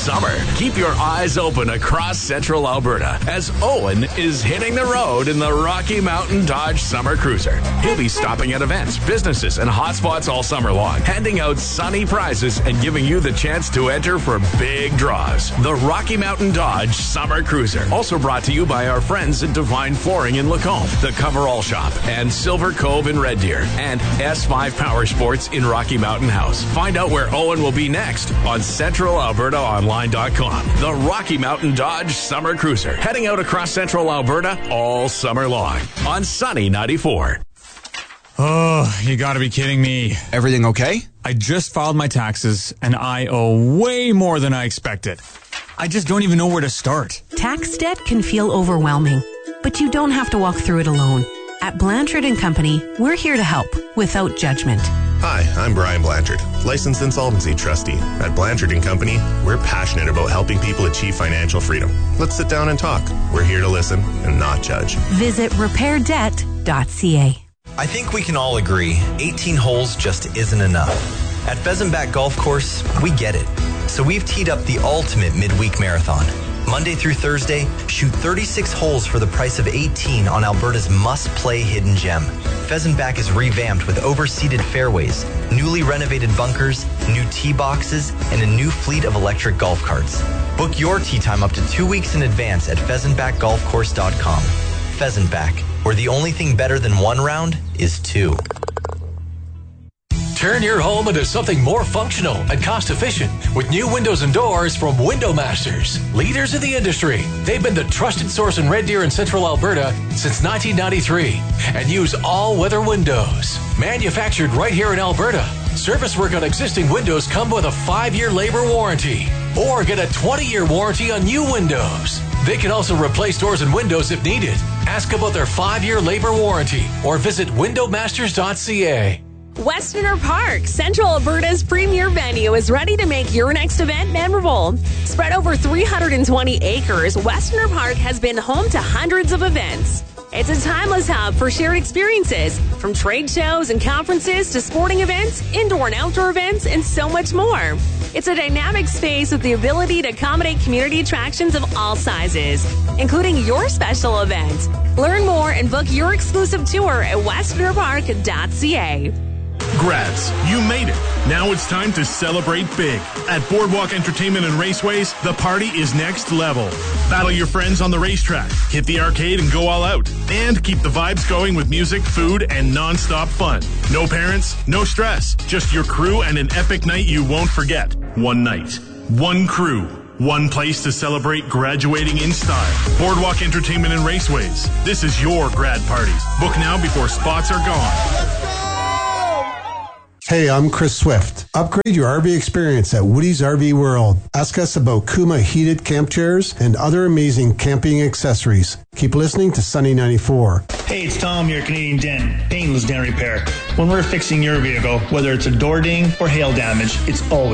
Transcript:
summer. Keep your eyes open across central Alberta as Owen is hitting the road in the Rocky Mountain Dodge Summer Cruiser. He'll be stopping at events, businesses, and hotspots all summer long, handing out sunny prizes and giving you the chance to enter for big draws. The Rocky Mountain Dodge Summer Cruiser. Also brought to you by our friends at Divine Flooring in Lacombe, The Coverall Shop, and Silver Cove in Red Deer, and S5 Power Sports in Rocky Mountain House. Find out where Owen will be next on CentralAlbertaOnline.com. The Rocky Mountain Dodge Summer Cruiser, heading out across central Alberta all summer long on Sunny 94. Oh, you gotta be kidding me. Everything okay? I just filed my taxes and I owe way more than I expected. I just don't even know where to start. Tax debt can feel overwhelming, but you don't have to walk through it alone. At Blanchard & Company, we're here to help without judgment. Hi, I'm Brian Blanchard, licensed insolvency trustee. At Blanchard & Company, we're passionate about helping people achieve financial freedom. Let's sit down and talk. We're here to listen and not judge. Visit repairdebt.ca. I think we can all agree 18 holes just isn't enough. At Pheasant Back Golf Course, we get it. So we've teed up the ultimate midweek marathon. Monday through Thursday, shoot 36 holes for the price of 18 on Alberta's must-play hidden gem. Pheasant Back is revamped with overseeded fairways, newly renovated bunkers, new tee boxes, and a new fleet of electric golf carts. Book your tee time up to 2 weeks in advance at pheasantbackgolfcourse.com. Pheasant Back, where the only thing better than one round is two. Turn your home into something more functional and cost-efficient with new windows and doors from Window Masters, leaders in the industry. They've been the trusted source in Red Deer and Central Alberta since 1993 and use all-weather windows. Manufactured right here in Alberta. Service work on existing windows come with a 5-year labor warranty or get a 20-year warranty on new windows. They can also replace doors and windows if needed. Ask about their 5-year labor warranty or visit windowmasters.ca. Westerner Park, Central Alberta's premier venue, is ready to make your next event memorable. Spread over 320 acres, Westerner Park has been home to hundreds of events. It's a timeless hub for shared experiences, from trade shows and conferences to sporting events, indoor and outdoor events, and so much more. It's a dynamic space with the ability to accommodate community attractions of all sizes, including your special event. Learn more and book your exclusive tour at westernerpark.ca. Grads, you made it. Now it's time to celebrate big. At Boardwalk Entertainment and Raceways, the party is next level. Battle your friends on the racetrack, hit the arcade and go all out, and keep the vibes going with music, food, and non-stop fun. No parents, no stress, just your crew and an epic night you won't forget. One night, one crew, one place to celebrate graduating in style. Boardwalk Entertainment and Raceways. This is your grad parties. Book now before spots are gone. Hey, I'm Chris Swift. Upgrade your RV experience at Woody's RV World. Ask us about Kuma heated camp chairs and other amazing camping accessories. Keep listening to Sunny 94. Hey, it's Tom here, Canadian Dent, painless dent repair. When we're fixing your vehicle, whether it's a door ding or hail damage, it's always